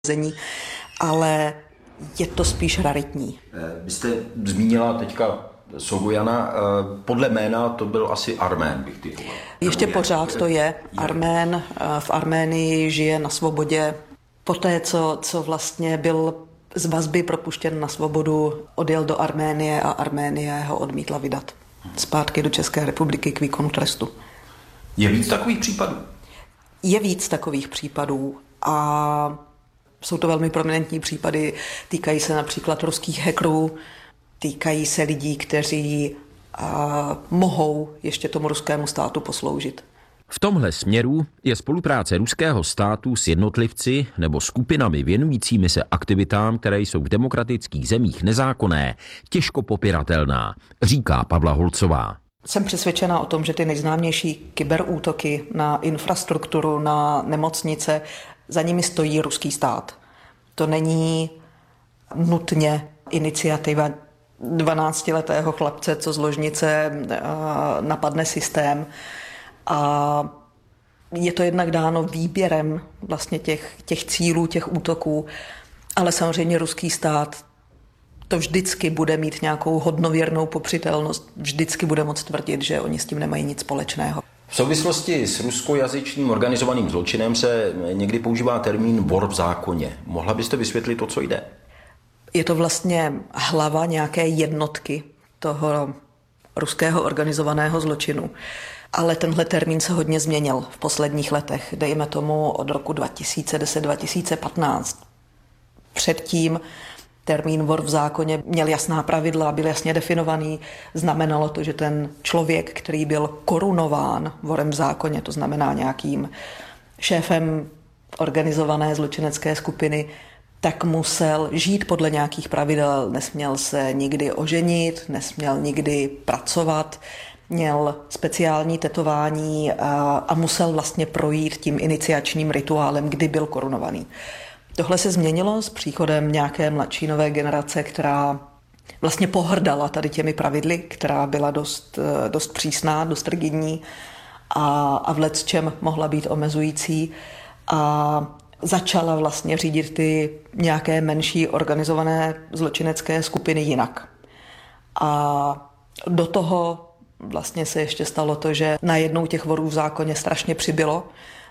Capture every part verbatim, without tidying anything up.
vězení, ale je to spíš raritní. Vy jste zmínila teďka Sogojana, podle jména to byl asi Armén, bych typoval. Ještě pořád to je Armén, v Arménii žije na svobodě. Poté, co, co vlastně byl z vazby propuštěn na svobodu, odjel do Arménie a Arménie ho odmítla vydat zpátky do České republiky k výkonu trestu. Je víc takových případů? Je víc takových případů a jsou to velmi prominentní případy, týkají se například ruských hackerů, týkají se lidí, kteří a, mohou ještě tomu ruskému státu posloužit. V tomhle směru je spolupráce ruského státu s jednotlivci nebo skupinami věnujícími se aktivitám, které jsou v demokratických zemích nezákonné, těžko popiratelná, říká Pavla Holcová. Jsem přesvědčena o tom, že ty nejznámější kyberútoky na infrastrukturu, na nemocnice, za nimi stojí ruský stát. To není nutně iniciativa dvanáctiletého chlapce, co z ložnice napadne systém. A je to jednak dáno výběrem vlastně těch, těch cílů, těch útoků, ale samozřejmě ruský stát to vždycky bude mít nějakou hodnověrnou popřitelnost, vždycky bude moct tvrdit, že oni s tím nemají nic společného. V souvislosti s ruskojazyčným organizovaným zločinem se někdy používá termín vor v zákoně. Mohla byste vysvětlit, o co jde? Je to vlastně hlava nějaké jednotky toho ruského organizovaného zločinu. Ale tenhle termín se hodně změnil v posledních letech, dejme tomu od roku dva tisíce deset dva tisíce patnáct. Předtím termín vor v zákoně měl jasná pravidla, byl jasně definovaný. Znamenalo to, že ten člověk, který byl korunován vorem v zákoně, to znamená nějakým šéfem organizované zločinecké skupiny, tak musel žít podle nějakých pravidel, nesměl se nikdy oženit, nesměl nikdy pracovat, měl speciální tetování a, a musel vlastně projít tím iniciačním rituálem, kdy byl korunovaný. Tohle se změnilo s příchodem nějaké mladší nové generace, která vlastně pohrdala tady těmi pravidly, která byla dost, dost přísná, dost rigidní a, a v lecčem mohla být omezující a začala vlastně řídit ty nějaké menší organizované zločinecké skupiny jinak. A do toho vlastně se ještě stalo to, že najednou těch vorů v zákoně strašně přibylo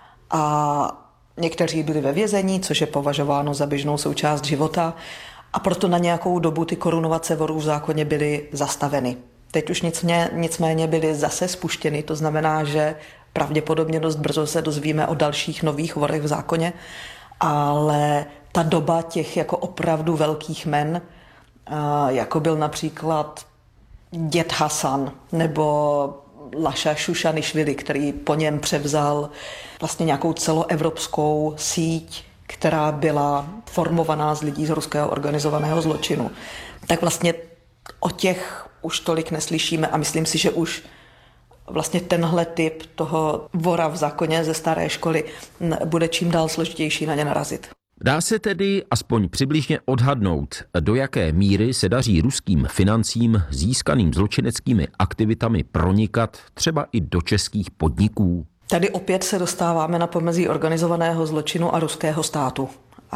a někteří byli ve vězení, což je považováno za běžnou součást života a proto na nějakou dobu ty korunovace vorů v zákoně byly zastaveny. Teď už nicméně, nicméně byly zase spuštěny, to znamená, že pravděpodobně dost brzo se dozvíme o dalších nových vorech v zákoně, ale ta doba těch jako opravdu velkých men, jako byl například děd Hasan nebo Laša Šušanišvili, který po něm převzal vlastně nějakou celoevropskou síť, která byla formovaná z lidí z ruského organizovaného zločinu. Tak vlastně o těch už tolik neslyšíme a myslím si, že už vlastně tenhle typ toho vora v zákoně ze staré školy bude čím dál složitější na ně narazit. Dá se tedy aspoň přibližně odhadnout, do jaké míry se daří ruským financím získaným zločineckými aktivitami pronikat třeba i do českých podniků? Tady opět se dostáváme na pomezí organizovaného zločinu a ruského státu. A,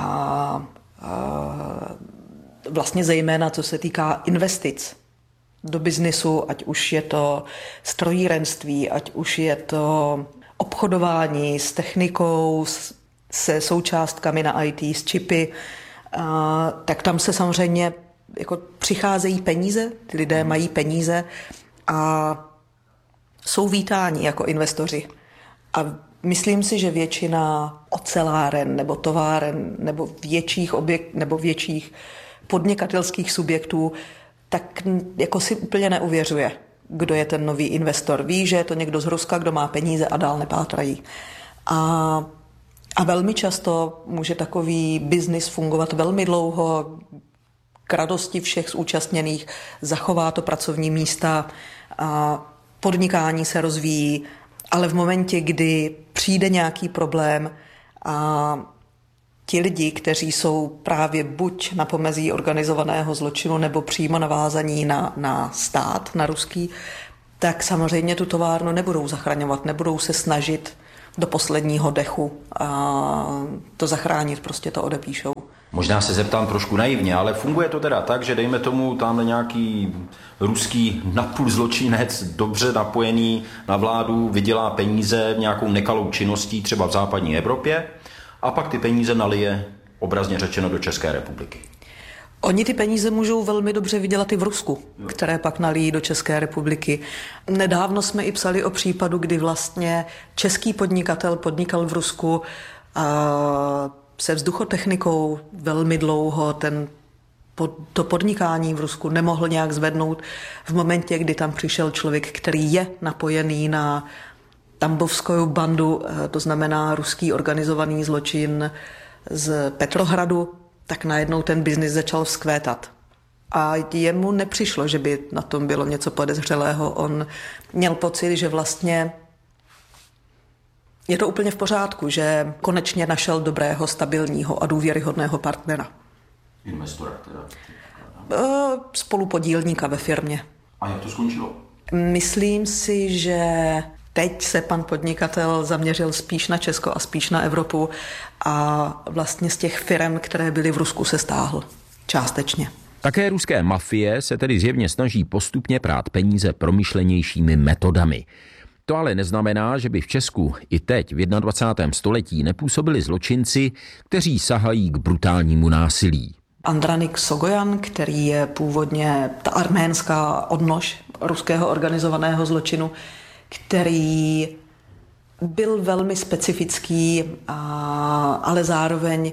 a vlastně zejména co se týká investic do biznisu, ať už je to strojírenství, ať už je to obchodování s technikou, s se součástkami na í té, s čipy, a, tak tam se samozřejmě jako přicházejí peníze, ty lidé mají peníze a jsou vítáni jako investoři. A myslím si, že většina oceláren nebo továren nebo větších objekt, nebo větších podnikatelských subjektů tak jako si úplně neuvěřuje, kdo je ten nový investor. Ví, že je to někdo z Ruska, kdo má peníze a dál nepátrají. A A velmi často může takový biznis fungovat velmi dlouho, k radosti všech zúčastněných, zachová to pracovní místa, a podnikání se rozvíjí, ale v momentě, kdy přijde nějaký problém a ti lidi, kteří jsou právě buď na pomezí organizovaného zločinu nebo přímo navázaní na, na stát, na ruský, tak samozřejmě tu továrnu nebudou zachraňovat, nebudou se snažit do posledního dechu a to zachránit, prostě to odepíšou. Možná se zeptám trošku naivně, ale funguje to teda tak, že dejme tomu tamhle nějaký ruský napůl zločinec, dobře napojený na vládu, vydělá peníze nějakou nekalou činností třeba v západní Evropě a pak ty peníze nalije, obrazně řečeno, do České republiky. Oni ty peníze můžou velmi dobře vydělat i v Rusku, které pak nalijí do České republiky. Nedávno jsme i psali o případu, kdy vlastně český podnikatel podnikal v Rusku a se vzduchotechnikou velmi dlouho, ten, to podnikání v Rusku nemohl nějak zvednout. V momentě, kdy tam přišel člověk, který je napojený na Tambovskou bandu, to znamená ruský organizovaný zločin z Petrohradu, tak najednou ten biznis začal vzkvétat. A jemu nepřišlo, že by na tom bylo něco podezřelého. On měl pocit, že vlastně je to úplně v pořádku, že konečně našel dobrého, stabilního a důvěryhodného partnera. Investora teda? Spolupodílníka ve firmě. A jak to skončilo? Myslím si, že teď se pan podnikatel zaměřil spíš na Česko a spíš na Evropu a vlastně z těch firem, které byly v Rusku, se stáhl částečně. Také ruské mafie se tedy zjevně snaží postupně prát peníze promyšlenějšími metodami. To ale neznamená, že by v Česku i teď v dvacátém prvním století nepůsobili zločinci, kteří sahají k brutálnímu násilí. Andranik Sogojan, který je původně ta arménská odnož ruského organizovaného zločinu, který byl velmi specifický, ale zároveň,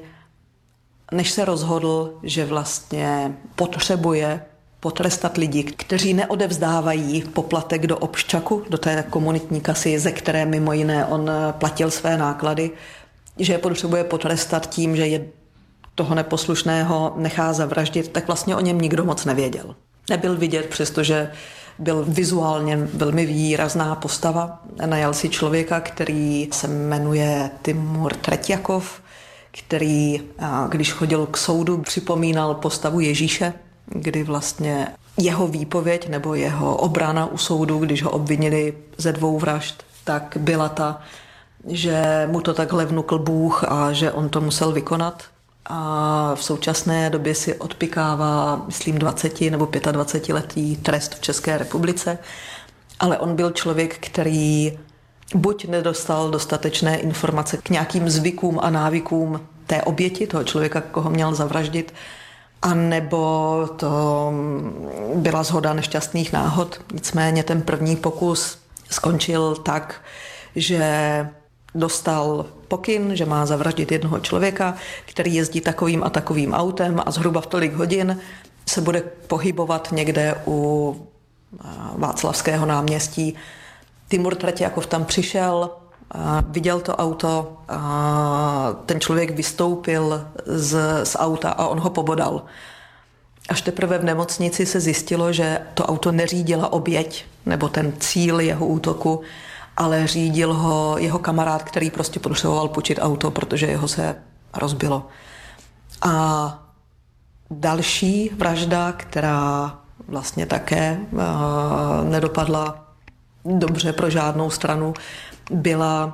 než se rozhodl, že vlastně potřebuje potrestat lidi, kteří neodevzdávají poplatek do obščaku, do té komunitní kasy, ze které mimo jiné on platil své náklady, že je potřebuje potrestat tím, že je toho neposlušného nechá zavraždit, tak vlastně o něm nikdo moc nevěděl. Nebyl vidět, přestože byl vizuálně velmi výrazná postava. Najal si člověka, který se jmenuje Timur Tretjakov, který, když chodil k soudu, připomínal postavu Ježíše, kdy vlastně jeho výpověď nebo jeho obrana u soudu, když ho obvinili ze dvou vražd, tak byla ta, že mu to takhle vnukl Bůh a že on to musel vykonat. A v současné době si odpikává, myslím, dvacet nebo dvacetiletý trest v České republice, ale on byl člověk, který buď nedostal dostatečné informace k nějakým zvykům a návykům té oběti, toho člověka, koho měl zavraždit, a nebo to byla shoda nešťastných náhod. Nicméně ten první pokus skončil tak, že dostal pokyn, že má zavraždit jednoho člověka, který jezdí takovým a takovým autem a zhruba v tolik hodin se bude pohybovat někde u Václavského náměstí. Timur Tretjakov tam přišel, viděl to auto, a ten člověk vystoupil z, z auta a on ho pobodal. Až teprve v nemocnici se zjistilo, že to auto neřídila oběť, nebo ten cíl jeho útoku, ale řídil ho jeho kamarád, který prostě potřeboval půjčit auto, protože jeho se rozbilo. A další vražda, která vlastně také uh, nedopadla dobře pro žádnou stranu, byla,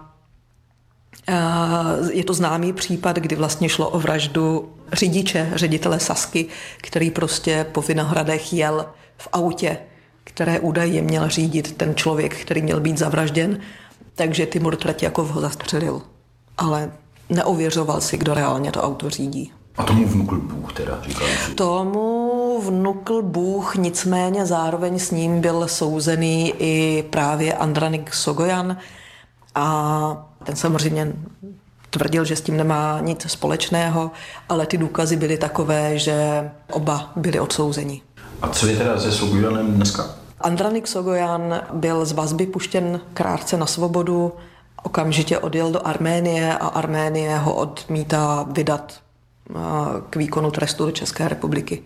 uh, je to známý případ, kdy vlastně šlo o vraždu řidiče, ředitele Sasky, který prostě po Vinohradech jel v autě, které údajně měl řídit ten člověk, který měl být zavražděn, takže Timur Tretjakov ho zastřelil. Ale neověřoval si, kdo reálně to auto řídí. A tomu vnukl Bůh teda, říkali si? Tomu vnukl Bůh, nicméně zároveň s ním byl souzený i právě Andranik Sogojan a ten samozřejmě tvrdil, že s tím nemá nic společného, ale ty důkazy byly takové, že oba byli odsouzeni. A co je teda se Sogojanem dneska? Andranik Sogojan byl z vazby puštěn krátce na svobodu, okamžitě odjel do Arménie a Arménie ho odmítá vydat k výkonu trestu do České republiky.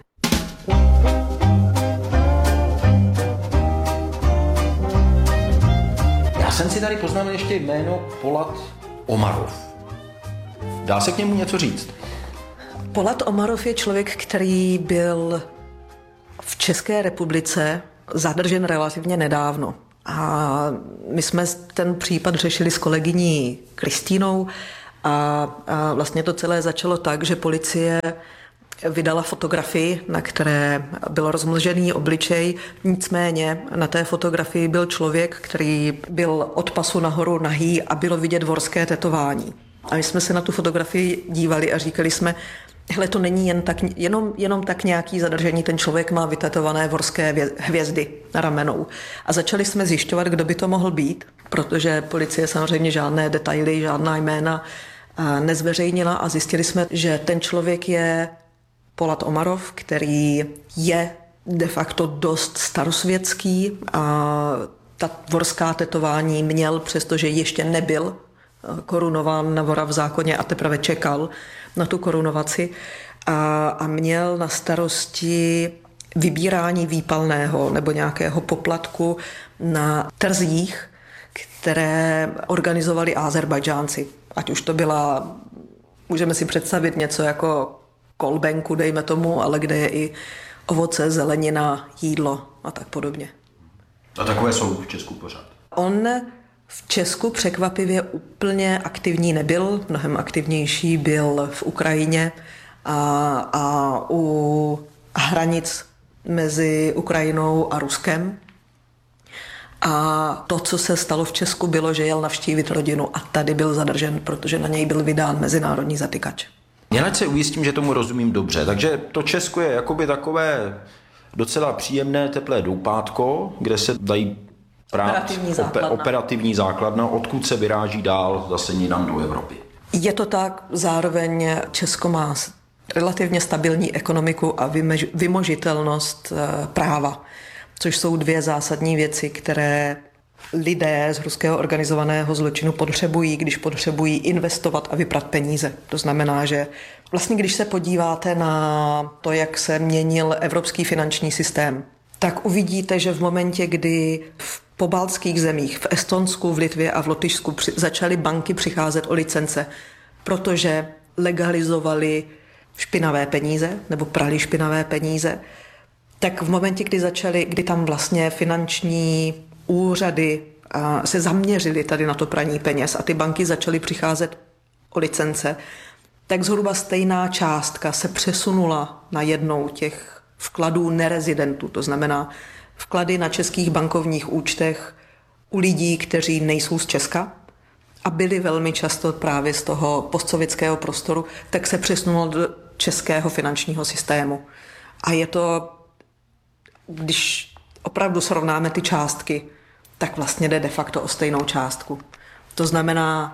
Já jsem si tady poznamenal ještě jméno Polat Omarov. Dá se k němu něco říct? Polat Omarov je člověk, který byl v České republice zadržen relativně nedávno. A my jsme ten případ řešili s kolegyní Kristýnou a, a vlastně to celé začalo tak, že policie vydala fotografii, na které byl rozmlžený obličej, nicméně na té fotografii byl člověk, který byl od pasu nahoru nahý a bylo vidět vorské tetování. A my jsme se na tu fotografii dívali a říkali jsme, hele, to není jen tak, jenom, jenom tak nějaký zadržení, ten člověk má vytetované vorské hvězdy na ramenou. A začali jsme zjišťovat, kdo by to mohl být, protože policie samozřejmě žádné detaily, žádná jména nezveřejnila a zjistili jsme, že ten člověk je Polat Omarov, který je de facto dost starosvětský a ta vorská tetování měl, přestože ještě nebyl korunován na vora v zákoně a teprve čekal na tu korunovaci a, a měl na starosti vybírání výpalného nebo nějakého poplatku na trzích, které organizovali Ázerbájdžánci. Ať už to byla, můžeme si představit něco jako kolbenku, dejme tomu, ale kde je i ovoce, zelenina, jídlo a tak podobně. A takové jsou v Česku pořád? On v Česku překvapivě úplně aktivní nebyl, mnohem aktivnější byl v Ukrajině a, a u hranic mezi Ukrajinou a Ruskem. A to, co se stalo v Česku, bylo, že jel navštívit rodinu a tady byl zadržen, protože na něj byl vydán mezinárodní zatykač. Jen ať se ujistím, že tomu rozumím dobře. Takže to Česko je jakoby takové docela příjemné, teplé doupátko, kde se dají prát operativní základna. operativní základna, odkud se vyráží dál zase někam do Evropy. Je to tak, zároveň Česko má relativně stabilní ekonomiku a vymež, vymožitelnost práva, což jsou dvě zásadní věci, které lidé z ruského organizovaného zločinu potřebují, když potřebují investovat a vyprat peníze. To znamená, že vlastně když se podíváte na to, jak se měnil evropský finanční systém, tak uvidíte, že v momentě, kdy v pobaltských zemích, v Estonsku, v Litvě a v Lotyšsku začaly banky přicházet o licence, protože legalizovali špinavé peníze nebo prali špinavé peníze, tak v momentě, kdy začaly, kdy tam vlastně finanční úřady se zaměřily tady na to praní peněz a ty banky začaly přicházet o licence, tak zhruba stejná částka se přesunula na jednou těch vkladů nerezidentů, to znamená vklady na českých bankovních účtech u lidí, kteří nejsou z Česka a byli velmi často právě z toho postsovětského prostoru, tak se přesunulo do českého finančního systému. A je to, když opravdu srovnáme ty částky, tak vlastně jde de facto o stejnou částku. To znamená,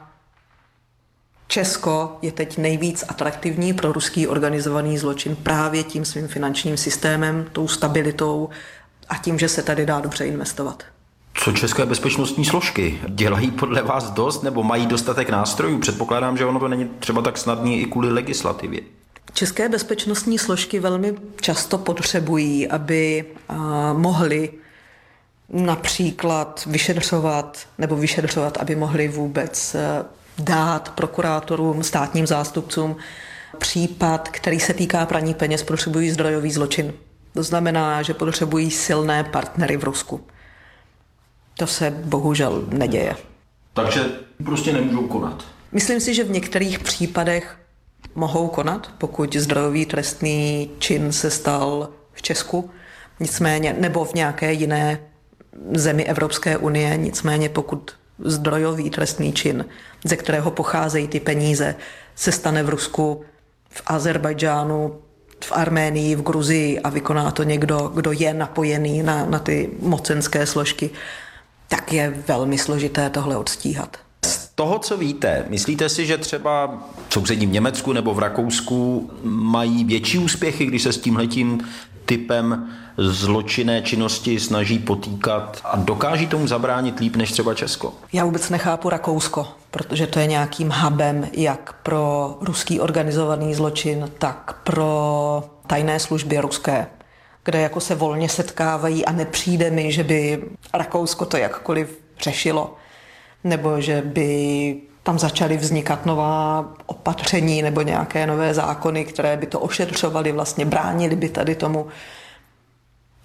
Česko je teď nejvíc atraktivní pro ruský organizovaný zločin právě tím svým finančním systémem, tou stabilitou a tím, že se tady dá dobře investovat. Co české bezpečnostní složky? Dělají podle vás dost nebo mají dostatek nástrojů? Předpokládám, že ono to není třeba tak snadné i kvůli legislativě. České bezpečnostní složky velmi často potřebují, aby mohly například vyšetřovat nebo vyšetřovat, aby mohli vůbec dát prokurátorům, státním zástupcům případ, který se týká praní peněz, potřebují zdrojový zločin. To znamená, že potřebují silné partnery v Rusku. To se bohužel neděje. Takže prostě nemůžou konat. Myslím si, že v některých případech mohou konat, pokud zdrojový trestný čin se stal v Česku, nicméně, nebo v nějaké jiné zemi Evropské unie, nicméně pokud zdrojový trestný čin, ze kterého pocházejí ty peníze, se stane v Rusku, v Ázerbájdžánu, v Arménii, v Gruzii a vykoná to někdo, kdo je napojený na, na ty mocenské složky, tak je velmi složité tohle odstíhat. Z toho, co víte, myslíte si, že třeba sousedí v Německu nebo v Rakousku mají větší úspěchy, když se s tímhletím typem zločinné činnosti snaží potýkat a dokáží tomu zabránit líp než třeba Česko? Já vůbec nechápu Rakousko, protože to je nějakým hubem jak pro ruský organizovaný zločin, tak pro tajné služby ruské, kde jako se volně setkávají a nepřijde mi, že by Rakousko to jakkoliv řešilo, nebo že by tam začaly vznikat nová opatření nebo nějaké nové zákony, které by to ošetřovaly, vlastně bránili by tady tomu.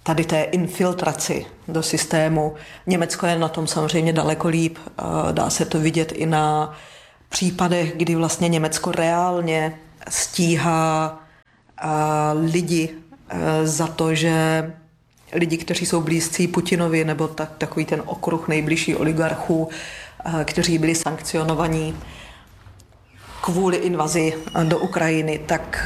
tady té infiltraci do systému. Německo je na tom samozřejmě daleko líp. Dá se to vidět i na případech, kdy vlastně Německo reálně stíhá lidi za to, že lidi, kteří jsou blízcí Putinovi, nebo tak, takový ten okruh nejbližší oligarchů, kteří byli sankcionovaní kvůli invazi do Ukrajiny, tak,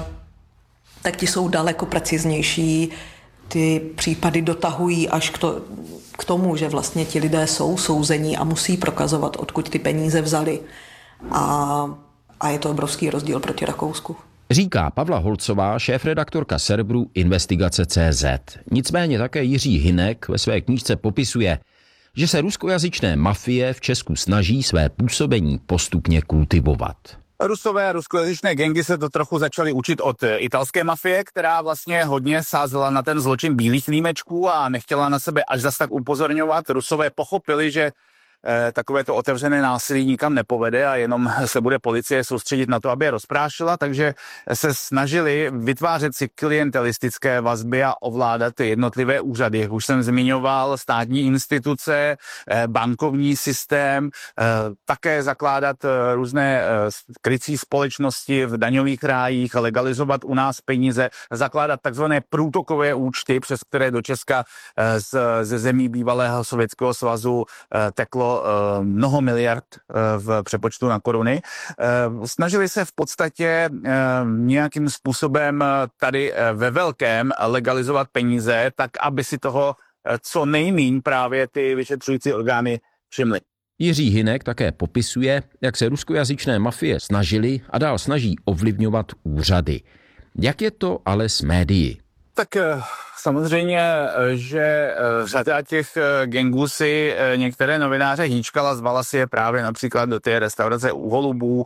tak ti jsou daleko preciznější. Ty případy dotahují až k, to, k tomu, že vlastně ti lidé jsou souzení a musí prokazovat, odkud ty peníze vzali. A, a je to obrovský rozdíl proti Rakousku. Říká Pavla Holcová, šéfredaktorka serveru Investigace tečka cé zet. Nicméně také Jiří Hynek ve své knížce popisuje, že se ruskojazyčné mafie v Česku snaží své působení postupně kultivovat. Rusové a ruskojazyčné gangy se to trochu začaly učit od italské mafie, která vlastně hodně sázela na ten zločin bílých límečků a nechtěla na sebe až zas tak upozorňovat. Rusové pochopili, že takovéto otevřené násilí nikam nepovede a jenom se bude policie soustředit na to, aby je rozprášila, takže se snažili vytvářet si klientelistické vazby a ovládat jednotlivé úřady. Jak už jsem zmiňoval, státní instituce, bankovní systém, také zakládat různé krycí společnosti v daňových rájích, legalizovat u nás peníze, zakládat takzvané průtokové účty, přes které do Česka ze zemí bývalého Sovětského svazu teklo mnoho miliard v přepočtu na koruny. Snažili se v podstatě nějakým způsobem tady ve velkém legalizovat peníze, tak aby si toho co nejméně právě ty vyšetřující orgány všimly. Jiří Hynek také popisuje, jak se ruskojazyčné mafie snažili a dál snaží ovlivňovat úřady. Jak je to ale s médií? Tak samozřejmě, že řada těch gangů si některé novináře hýčkala, zvala si je právě například do té restaurace u Holubů.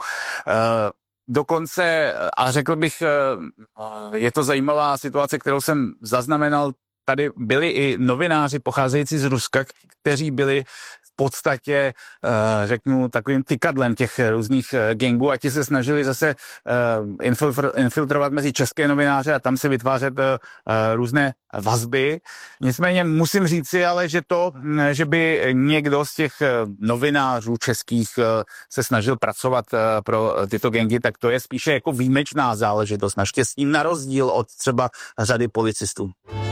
Dokonce, a řekl bych, je to zajímavá situace, kterou jsem zaznamenal, tady byli i novináři pocházející z Ruska, kteří byli v podstatě, řeknu, takovým tykadlem těch různých gangů a ti se snažili zase infiltrovat mezi české novináře a tam si vytvářet různé vazby. Nicméně musím říci ale, že to, že by někdo z těch novinářů českých se snažil pracovat pro tyto gangy, tak to je spíše jako výjimečná záležitost, naštěstí na rozdíl od třeba řady policistů.